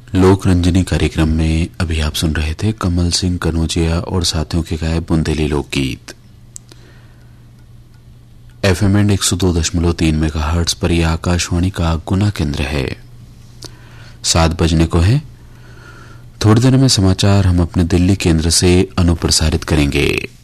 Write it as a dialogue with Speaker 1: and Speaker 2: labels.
Speaker 1: लोक रंजनी कार्यक्रम में अभी आप सुन रहे थे कमल सिंह कनौजिया और साथियों के गाए बुंदेली लोकगीत। एफएम एंड 102.3 मेगाहर्ट्ज पर यह आकाशवाणी का गुना केंद्र है। 7 बजने को है। थोड़ी देर में समाचार हम अपने दिल्ली केंद्र से अनुप्रसारित करेंगे।